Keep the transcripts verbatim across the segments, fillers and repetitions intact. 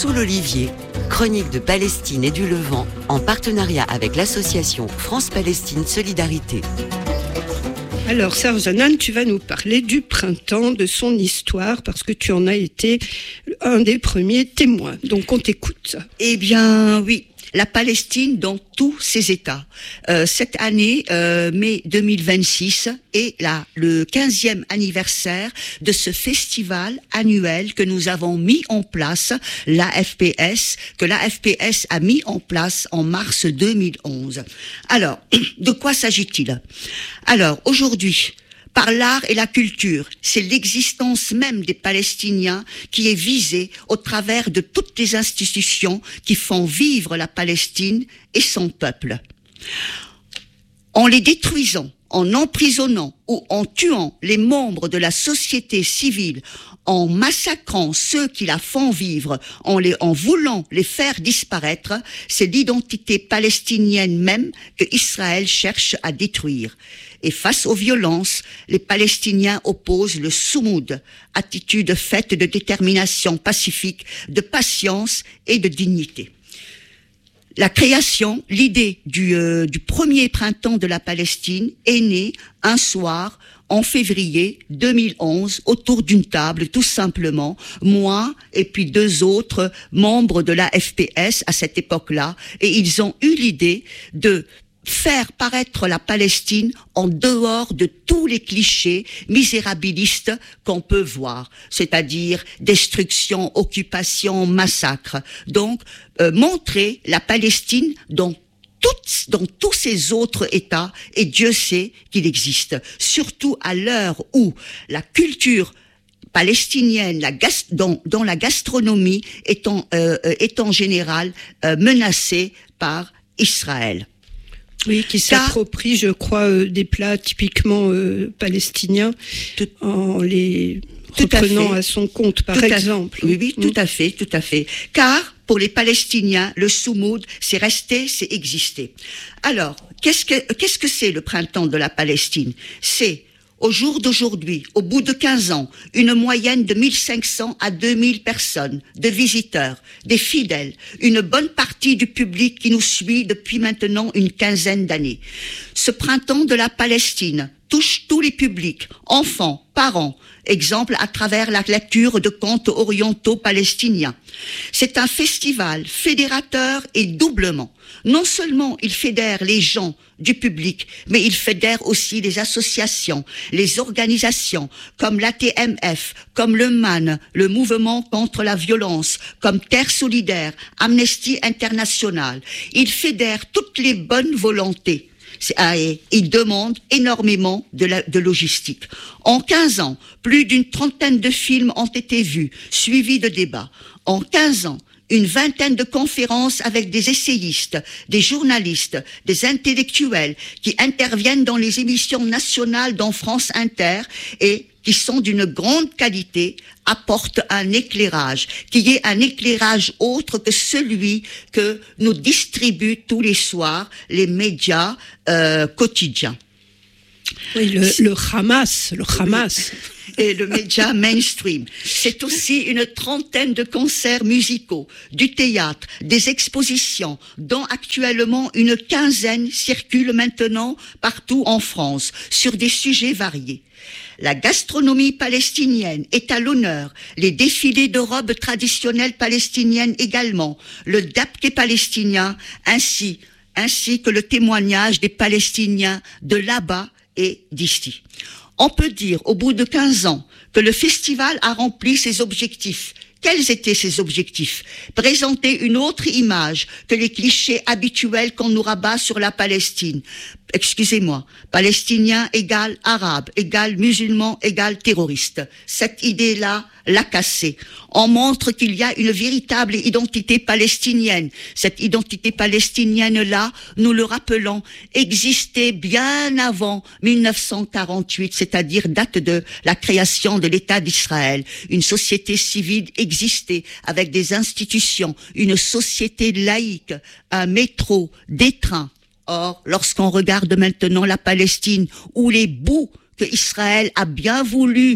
Sous l'Olivier, chronique de Palestine et du Levant, en partenariat avec l'association France-Palestine Solidarité. Alors, Serge Hanan, tu vas nous parler du printemps, de son histoire, parce que tu en as été un des premiers témoins. Donc, on t'écoute. Eh bien, oui. La Palestine dans tous ses états. Euh, cette année, euh, mai deux mille vingt-six, est la, le quinzième anniversaire de ce festival annuel que nous avons mis en place, l'A F P S, que l'A F P S a mis en place en mars deux mille onze. Alors, de quoi s'agit-il ? Alors, aujourd'hui, par l'art et la culture, c'est l'existence même des Palestiniens qui est visée au travers de toutes les institutions qui font vivre la Palestine et son peuple. En les détruisant, en emprisonnant ou en tuant les membres de la société civile, en massacrant ceux qui la font vivre, en, les, en voulant les faire disparaître, c'est l'identité palestinienne même que Israël cherche à détruire. Et face aux violences, les Palestiniens opposent le soumoud, attitude faite de détermination pacifique, de patience et de dignité. La création, l'idée du, euh, du premier printemps de la Palestine est née un soir en février deux mille onze autour d'une table, tout simplement, moi et puis deux autres membres de l'A F P S à cette époque-là, et ils ont eu l'idée de faire paraître la Palestine en dehors de tous les clichés misérabilistes qu'on peut voir, c'est-à-dire destruction, occupation, massacre. Donc, euh, montrer la Palestine dans toutes, dans tous ces autres États, et Dieu sait qu'il existe, surtout à l'heure où la culture palestinienne, la gas- dont, dont la gastronomie est en, euh, est en général euh, menacée par Israël. Oui, qui s'approprie, je crois, euh, des plats typiquement euh, palestiniens, tout, en les reprenant à, à son compte, par tout exemple. À, oui, oui, tout mmh. à fait, tout à fait. Car, pour les Palestiniens, le soumoud, c'est rester, c'est exister. Alors, qu'est-ce que, qu'est-ce que c'est le printemps de la Palestine ? C'est, au jour d'aujourd'hui, au bout de quinze ans, une moyenne de mille cinq cents à deux mille personnes, de visiteurs, des fidèles, une bonne partie du public qui nous suit depuis maintenant une quinzaine d'années. Ce printemps de la Palestine touche tous les publics, enfants, parents, exemple à travers la lecture de contes orientaux palestiniens. C'est un festival fédérateur et doublement. Non seulement il fédère les gens du public, mais il fédère aussi les associations, les organisations comme l'A T M F, comme le M A N, le Mouvement contre la violence, comme Terre solidaire, Amnesty International. Il fédère toutes les bonnes volontés. Il demande énormément de, la, de logistique. En quinze ans, plus d'une trentaine de films ont été vus, suivis de débats. En quinze ans, une vingtaine de conférences avec des essayistes, des journalistes, des intellectuels qui interviennent dans les émissions nationales dans France Inter et qui sont d'une grande qualité, apportent un éclairage, qui est un éclairage autre que celui que nous distribuent tous les soirs les médias euh, quotidiens. Oui, le, le Hamas, le Hamas. Et le média mainstream. C'est aussi une trentaine de concerts musicaux, du théâtre, des expositions, dont actuellement une quinzaine circulent maintenant partout en France, sur des sujets variés. La gastronomie palestinienne est à l'honneur, les défilés de robes traditionnelles palestiniennes également, le dabké palestinien, ainsi, ainsi que le témoignage des Palestiniens de là-bas et d'ici. On peut dire, au bout de quinze ans, que le festival a rempli ses objectifs. Quels étaient ces objectifs ? Présenter une autre image que les clichés habituels qu'on nous rabat sur la Palestine. Excusez-moi, palestinien égale arabe, égale musulman, égale terroriste. Cette idée-là l'a cassée. On montre qu'il y a une véritable identité palestinienne. Cette identité palestinienne-là, nous le rappelons, existait bien avant mille neuf cent quarante-huit, c'est-à-dire date de la création de l'État d'Israël. Une société civile existait avec des institutions, une société laïque, un métro, des trains. Or, lorsqu'on regarde maintenant la Palestine, où les bouts que Israël a bien voulu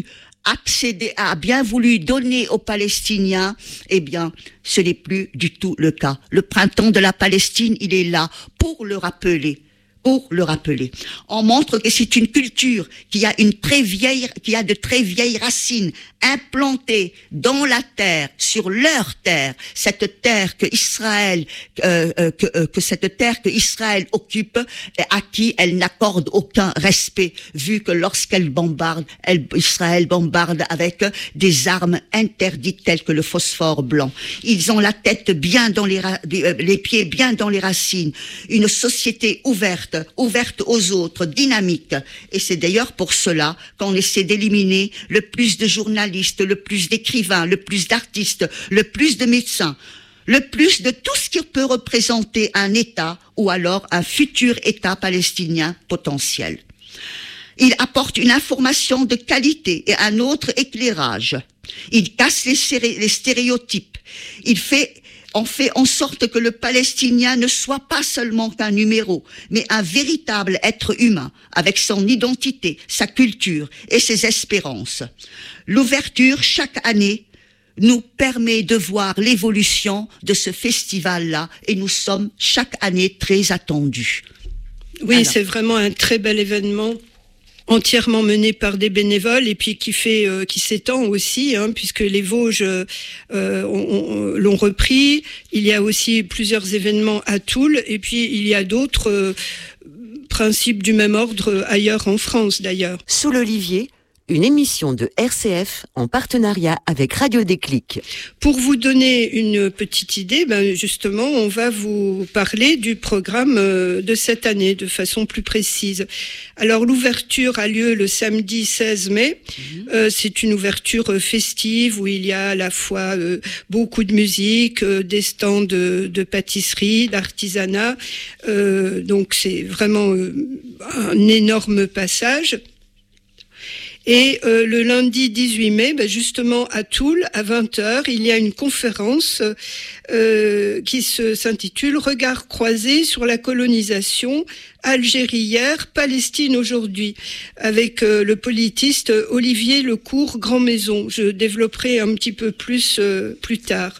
accédé, a bien voulu donner aux Palestiniens, eh bien, ce n'est plus du tout le cas. Le printemps de la Palestine, il est là pour le rappeler. Pour le rappeler. On montre que c'est une culture qui a une très vieille, qui a de très vieilles racines implantées dans la terre, sur leur terre, cette terre que Israël, euh, euh, que, euh, que cette terre que Israël occupe, à qui elle n'accorde aucun respect, vu que lorsqu'elle bombarde, elle, Israël bombarde avec des armes interdites telles que le phosphore blanc. Ils ont la tête bien dans les, les pieds bien dans les racines. Une société ouverte, ouverte aux autres, dynamique. Et c'est d'ailleurs pour cela qu'on essaie d'éliminer le plus de journalistes, le plus d'écrivains, le plus d'artistes, le plus de médecins, le plus de tout ce qui peut représenter un État ou alors un futur État palestinien potentiel. Il apporte une information de qualité et un autre éclairage. Il casse les, séré- les stéréotypes. Il fait On fait en sorte que le Palestinien ne soit pas seulement qu'un numéro, mais un véritable être humain, avec son identité, sa culture et ses espérances. L'ouverture, chaque année, nous permet de voir l'évolution de ce festival-là, et nous sommes chaque année très attendus. Oui, Alors. c'est vraiment un très bel événement, entièrement mené par des bénévoles et puis qui fait, euh, qui s'étend aussi, hein, puisque les Vosges euh, on, on, l'ont repris. Il y a aussi plusieurs événements à Toul et puis il y a d'autres euh, principes du même ordre ailleurs en France d'ailleurs. Sous l'Olivier, une émission de R C F en partenariat avec Radio Déclic. Pour vous donner une petite idée, ben justement, on va vous parler du programme de cette année de façon plus précise. Alors, l'ouverture a lieu le samedi seize mai. Mmh. Euh, c'est une ouverture festive où il y a à la fois euh, beaucoup de musique, euh, des stands de, de pâtisserie, d'artisanat. Euh, donc, c'est vraiment euh, un énorme passage. Et euh, le lundi dix-huit mai, ben justement à Toul, à vingt heures, il y a une conférence euh, qui se, s'intitule « Regard croisé sur la colonisation, Algérie hier, Palestine aujourd'hui » avec euh, le politiste Olivier Lecourt Grand-Maison. Je développerai un petit peu plus euh, plus tard.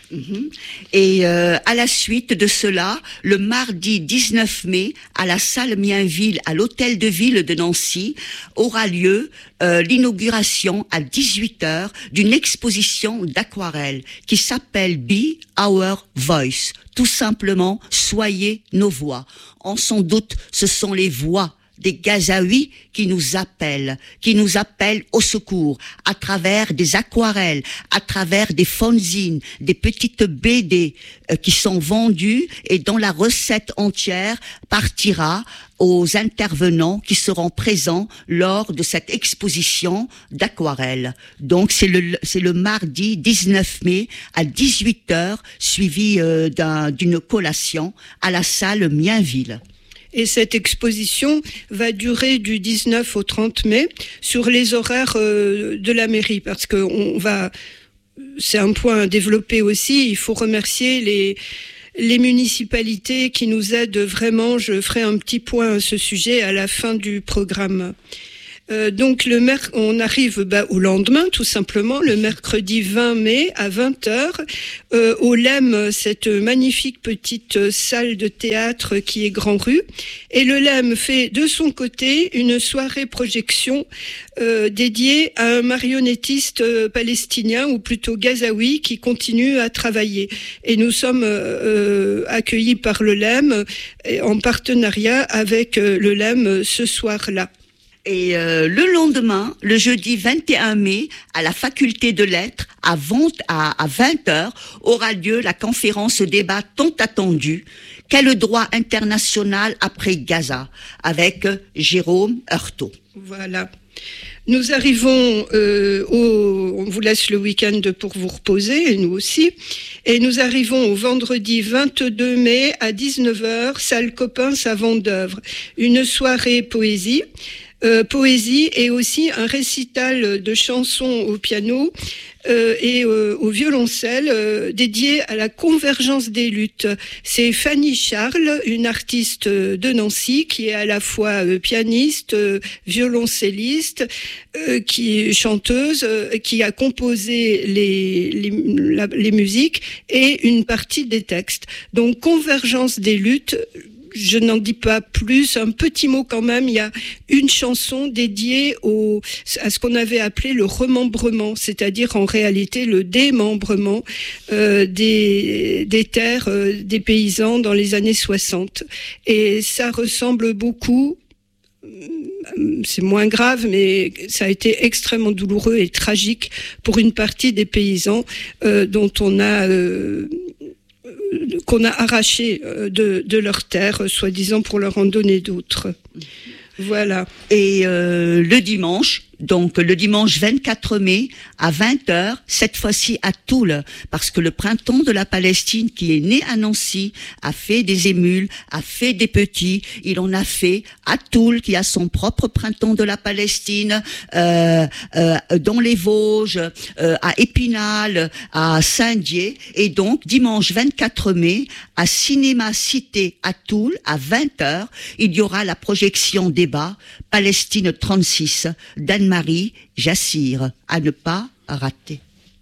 Et euh, à la suite de cela, le mardi dix-neuf mai, à la salle Mienville, à l'hôtel de ville de Nancy, aura lieu euh, l'inauguration à dix-huit heures d'une exposition d'aquarelles qui s'appelle Be Our Voice. Tout simplement, soyez nos voix. En sans doute, ce sont les voix des Gazaouis qui nous appellent, qui nous appellent au secours, à travers des aquarelles, à travers des fanzines, des petites B D euh, qui sont vendues et dont la recette entière partira aux intervenants qui seront présents lors de cette exposition d'aquarelles. Donc c'est le c'est le mardi dix-neuf mai à dix-huit heures, suivi euh, d'un, d'une collation à la salle Mienville. Et cette exposition va durer du dix-neuf au trente mai sur les horaires euh, de la mairie, parce que on va, c'est un point à développer aussi. Il faut remercier les les municipalités qui nous aident vraiment. Je ferai un petit point à ce sujet à la fin du programme. Euh, donc le mer- on arrive bah, au lendemain, tout simplement, le mercredi vingt mai à vingt heures, euh, au L E M, cette magnifique petite salle de théâtre qui est Grand Rue. Et le L E M fait de son côté une soirée projection euh, dédiée à un marionnettiste euh, palestinien, ou plutôt gazaoui, qui continue à travailler. Et nous sommes euh, accueillis par le L E M en partenariat avec euh, le L E M ce soir-là. Et euh, le lendemain, le jeudi vingt et un mai, à la faculté de lettres, à, à, à vingt heures, aura lieu la conférence débat tant attendue « Quel droit international après Gaza ?» avec Jérôme Heurtaud. Voilà. Nous arrivons euh, au... On vous laisse le week-end pour vous reposer, et nous aussi. Et nous arrivons au vendredi vingt-deux mai à dix-neuf heures, salle Coppens à Vendeuvre. Une soirée poésie. euh, poésie et aussi un récital de chansons au piano euh, et euh, au violoncelle euh, dédié à la convergence des luttes. C'est Fanny Charles, une artiste de Nancy qui est à la fois euh, pianiste, euh, violoncelliste, euh, qui est chanteuse, euh, qui a composé les, les, la, les musiques et une partie des textes. Donc convergence des luttes. Je n'en dis pas plus, un petit mot quand même, il y a une chanson dédiée au, à ce qu'on avait appelé le remembrement, c'est-à-dire en réalité le démembrement euh, des, des terres euh, des paysans dans les années soixante. Et ça ressemble beaucoup, c'est moins grave, mais ça a été extrêmement douloureux et tragique pour une partie des paysans euh, dont on a... Euh, qu'on a arraché de, de leurs terres, soi-disant pour leur en donner d'autres. Voilà. Et euh, le dimanche, donc le dimanche vingt-quatre mai à vingt heures, cette fois-ci à Toul, parce que le printemps de la Palestine qui est né à Nancy a fait des émules, a fait des petits, il en a fait à Toul qui a son propre printemps de la Palestine, euh, euh, dans les Vosges, euh, à Épinal, à Saint-Dié, et donc dimanche vingt-quatre mai à Cinéma Cité à Toul à vingt heures, il y aura la projection débat Palestine trente-six d'Anne-Marie Jassir, à ne pas rater.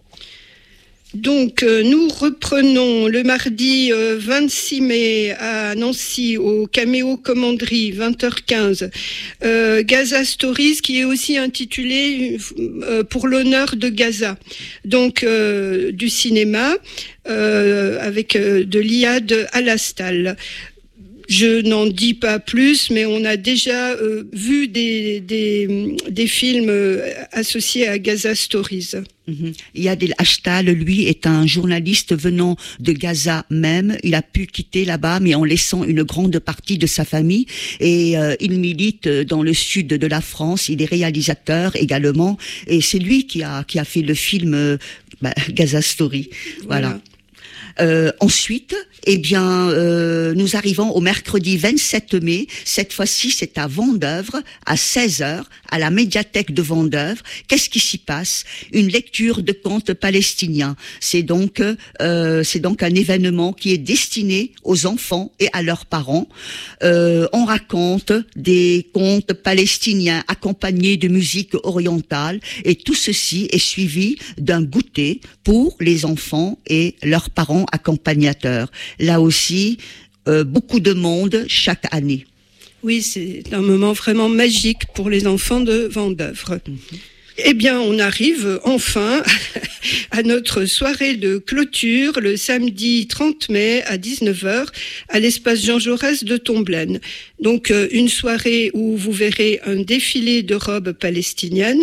Donc euh, nous reprenons le mardi euh, vingt-six mai à Nancy au Caméo Commanderie vingt heures quinze euh, Gaza Stories qui est aussi intitulé euh, pour l'honneur de Gaza, donc euh, du cinéma euh, avec euh, de l'Iyad Alastal. Je n'en dis pas plus, mais on a déjà euh, vu des, des, des films euh, associés à Gaza Stories. Mm-hmm. Iyad El-Ashtal, lui, est un journaliste venant de Gaza même. Il a pu quitter là-bas, mais en laissant une grande partie de sa famille. Et euh, il milite dans le sud de la France. Il est réalisateur également. Et c'est lui qui a, qui a fait le film euh, bah, Gaza Story. Voilà. voilà. Euh, ensuite, eh bien, euh, nous arrivons au mercredi vingt-sept mai. Cette fois-ci, c'est à Vendeuvre, à seize heures, à la médiathèque de Vendeuvre. Qu'est-ce qui s'y passe? Une lecture de contes palestiniens. C'est donc, euh, c'est donc un événement qui est destiné aux enfants et à leurs parents. Euh, on raconte des contes palestiniens accompagnés de musique orientale, et tout ceci est suivi d'un goûter pour les enfants et leurs parents accompagnateurs. Là aussi, euh, beaucoup de monde chaque année. Oui, c'est un moment vraiment magique pour les enfants de Vendeuvre. Mm-hmm. Eh bien, on arrive enfin à notre soirée de clôture le samedi trente mai à dix-neuf heures à l'espace Jean Jaurès de Tomblaine. Donc, euh, une soirée où vous verrez un défilé de robes palestiniennes,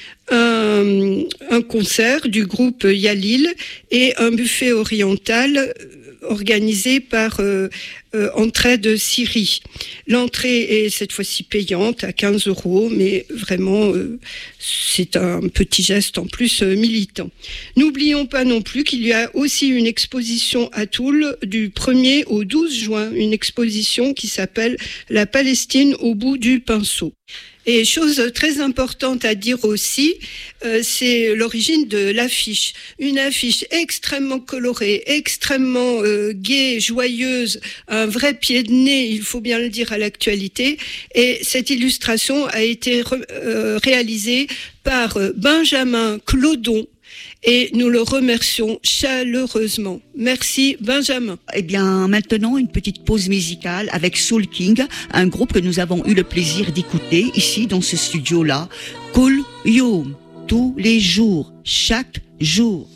un, un concert du groupe Yalil et un buffet oriental organisé par euh, euh, Entraide Syrie. L'entrée est cette fois-ci payante à quinze euros, mais vraiment euh, c'est un petit geste en plus euh, militant. N'oublions pas non plus qu'il y a aussi une exposition à Toul du premier au douze juin, une exposition qui s'appelle La Palestine au bout du pinceau. Et chose très importante à dire aussi, euh, c'est l'origine de l'affiche. Une affiche extrêmement colorée, extrêmement euh, gaie, joyeuse, un vrai pied de nez, il faut bien le dire, à l'actualité. Et cette illustration a été re- euh, réalisée par euh, Benjamin Clodon. Et nous le remercions chaleureusement. Merci Benjamin. Eh bien, maintenant, une petite pause musicale avec Soul King, un groupe que nous avons eu le plaisir d'écouter ici dans ce studio-là. Kol Yom, tous les jours, chaque jour.